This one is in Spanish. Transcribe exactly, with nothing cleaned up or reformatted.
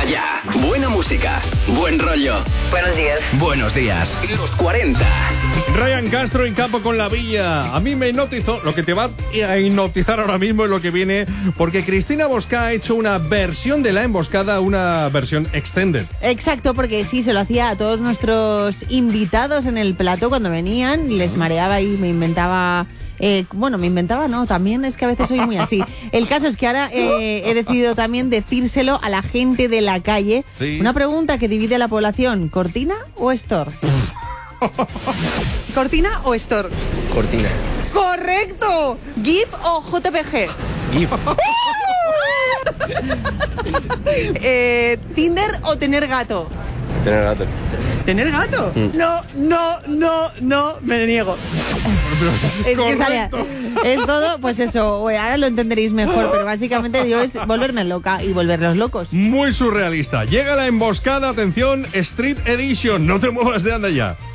Empieza ya. Buena música, buen rollo. Buenos días. Buenos días. Los cuarenta. Ryan Castro en Campo con la Villa. A mí me hipnotizó. Lo que te va a hipnotizar ahora mismo es lo que viene, porque Cristina Bosca ha hecho una versión de La Emboscada, una versión extended. Exacto, porque sí, se lo hacía a todos nuestros invitados en el plató cuando venían, les mareaba y me inventaba... Eh, bueno, me inventaba, no, también es que a veces soy muy así. El caso es que ahora eh, he decidido también decírselo a la gente de la calle. Sí. Una pregunta que divide a la población, ¿Cortina o Store? ¿Cortina o Store? Cortina. ¡Correcto! ¿GIF o J P G? GIF. eh, ¿Tinder o tener gato? Tener gato. ¿Tener gato? Mm. No, no, no, no, me niego. Es que sale Correcto. en todo, pues eso, ahora lo entenderéis mejor, pero básicamente yo es volverme loca y volverlos locos. Muy surrealista. Llega La Emboscada, atención, Street Edition. No te muevas de anda ya.